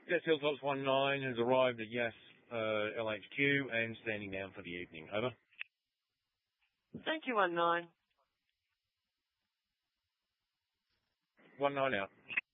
Jet Hilltops 19 has arrived at Yass LHQ and standing down for the evening. Over. Thank you, 19. 19 out.